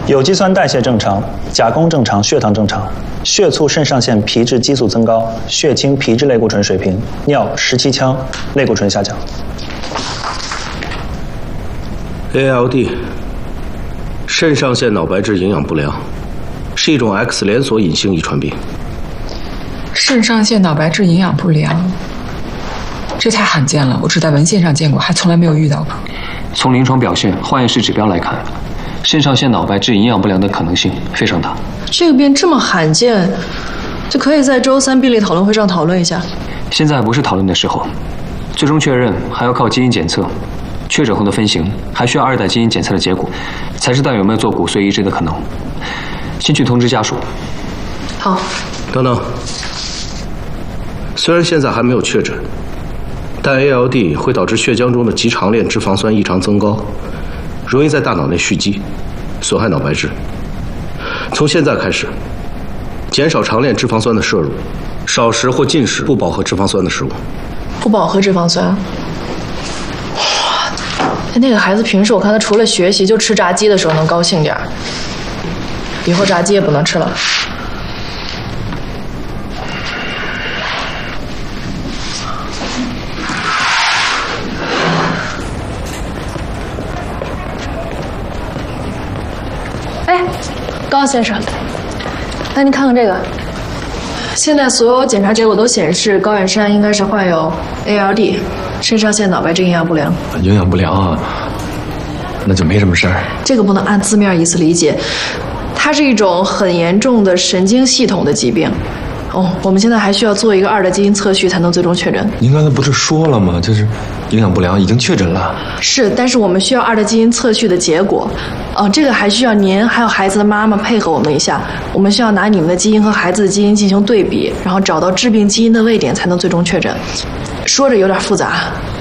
有机酸代谢正常，甲功正常，血糖正常，血促肾上腺皮质激素增高，血清皮质类固醇水平，尿17羟，类固醇下降。 ALD， 肾上腺脑白质营养不良，是一种 X 连锁隐性遗传病。 肾上腺脑白质营养不良，这太罕见了，我只在文献上见过，还从来没有遇到过。 从临床表现、化验室指标来看，肾上腺脑白质营养不良的可能性非常大。 这个病这么罕见，就可以在周3病例讨论会上讨论一下。 现在不是讨论的时候，最终确认还要靠基因检测。确诊后的分型还需要2代基因检测的结果，才知道有没有做骨髓移植的可能。先去通知家属。 好。 等等，虽然现在还没有确诊，但 ALD 会导致血浆中的极长链脂肪酸异常增高，容易在大脑内蓄积，损害脑白质。从现在开始，减少长链脂肪酸的摄入，少食或禁食不饱和脂肪酸的食物。 不饱和脂肪酸。那个孩子平时我看他除了学习就吃炸鸡的时候能高兴点儿，以后炸鸡也不能吃了。哎，高先生，那您看看这个，现在所有检查结果都显示高远山应该是患有 ALD。肾上腺脑白质营养不良， 营养不良啊，那就没什么事儿。 这个不能按字面意思理解，它是一种很严重的神经系统的疾病。哦，我们现在还需要做一个2代基因测序才能最终确诊。 您刚才不是说了吗？就是营养不良已经确诊了。 是，但是我们需要2代基因测序的结果。这个还需要您还有孩子的妈妈配合我们一下。我们需要拿你们的基因和孩子的基因进行对比，然后找到致病基因的位点，才能最终确诊。说着有点复杂。